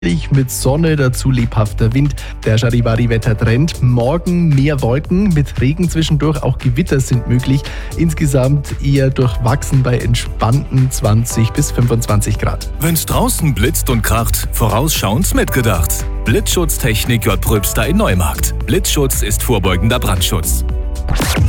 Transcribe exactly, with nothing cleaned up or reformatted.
mit Sonne, dazu lebhafter Wind. Der Charivari-Wettertrend. Morgen mehr Wolken mit Regen zwischendurch, auch Gewitter sind möglich. Insgesamt eher durchwachsen bei entspannten zwanzig bis fünfundzwanzig Grad. Wenn's draußen blitzt und kracht, vorausschauend mitgedacht. Blitzschutztechnik J. Pröbster in Neumarkt. Blitzschutz ist vorbeugender Brandschutz.